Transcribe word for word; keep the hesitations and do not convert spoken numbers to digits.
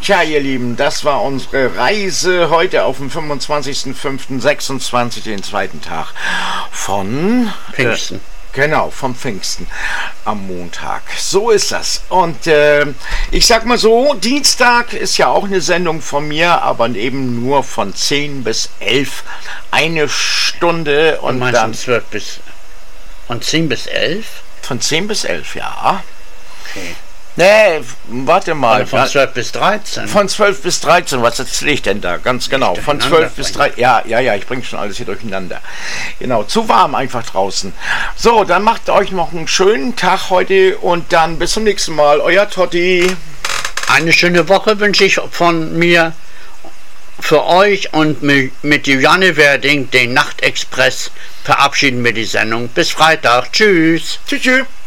Tja, ihr Lieben, das war unsere Reise heute auf dem fünfundzwanzigsten fünften sechsundzwanzig, den zweiten Tag von Pfingsten. Äh, genau, vom Pfingsten am Montag. So ist das. Und äh, ich sag mal so, Dienstag ist ja auch eine Sendung von mir, aber eben nur von zehn bis elf. Eine Stunde und, und dann... zwölf bis... Von zehn bis elf? Von zehn bis elf, ja. Okay. Nee, warte mal. Oder von zwölf bis dreizehn. Von zwölf bis dreizehn, was erzähle ich denn da? Ganz genau. Von zwölf bis dreizehn. Ja, ja, ja, ich bringe schon alles hier durcheinander. Genau, zu warm einfach draußen. So, dann macht euch noch einen schönen Tag heute und dann bis zum nächsten Mal. Euer Totti. Eine schöne Woche wünsche ich von mir für euch und mit Juliane Werding, den Nachtexpress, verabschieden wir die Sendung. Bis Freitag. Tschüss. Tschüss, tschüss.